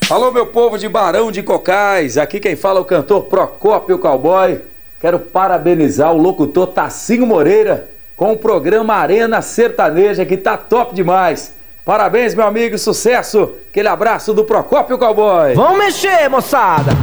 Alô, meu povo de Barão de Cocais, aqui quem fala é o cantor Procópio Cowboy. Quero parabenizar o locutor Tassinho Moreira com o programa Arena Sertaneja, que tá top demais. Parabéns, meu amigo, sucesso. Aquele abraço do Procópio Cowboy. Vamos mexer, moçada!